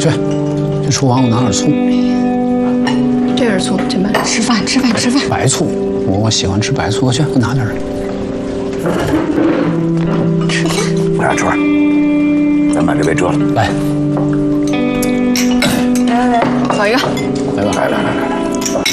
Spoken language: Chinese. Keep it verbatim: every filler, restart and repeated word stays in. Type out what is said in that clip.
去，去厨房给我拿点醋。 这是醋，去吧，吃饭吃饭吃饭。 白醋，我我喜欢吃白醋，去给我拿点。 吃饭。 我俩吃饭，咱把这杯遮了。 来， 来来来，烤一个。 来吧， 来来来来。